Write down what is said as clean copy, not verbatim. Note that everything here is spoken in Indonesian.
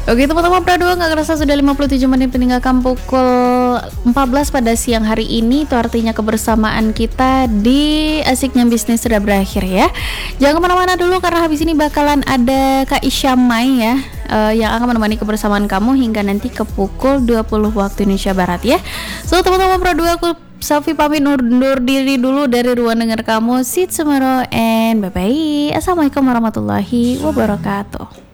Oke teman-teman Prado, nggak kerasa sudah 57 menit meninggalkan pukul 14 pada siang hari ini. Itu artinya kebersamaan kita di Asiknya Bisnis sudah berakhir ya. Jangan kemana-mana dulu karena habis ini bakalan ada Kak Isyamai ya, yang akan menemani kebersamaan kamu hingga nanti ke pukul 20 waktu Indonesia Barat ya. So teman-teman Prado, aku Selfie pamit undur diri dulu dari ruang dengar kamu. See you tomorrow and bye-bye. Assalamualaikum warahmatullahi wabarakatuh.